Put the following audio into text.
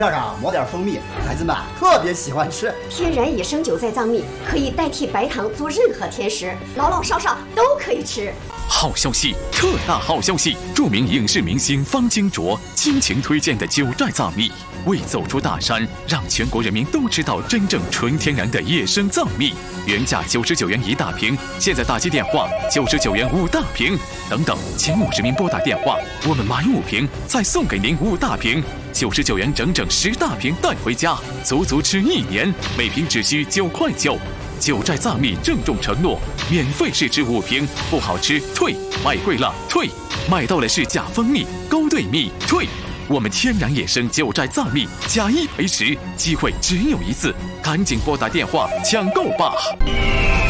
这上抹点蜂蜜，孩子们特别喜欢吃。 天然野生韭菜藏蜜可以代替白糖做任何甜食，老老少少都可以吃。 好消息，特大好消息！著名影视明星方金卓倾情推荐的九寨藏蜜，为走出大山，让全国人民都知道真正纯天然的野生藏蜜。原价99元1大瓶，现在打击电话99元5大瓶，等等，前50名拨打电话，我们买5瓶再送给您5大瓶，99元整整10大瓶带回家，足足吃1年，每瓶只需9块9。九寨藏蜜郑重承诺，免费试吃5瓶，不好吃退，买贵了退，买到了是假蜂蜜、勾兑蜜退。我们天然野生九寨藏蜜，假1赔10，机会只有一次，赶紧拨打电话抢购吧！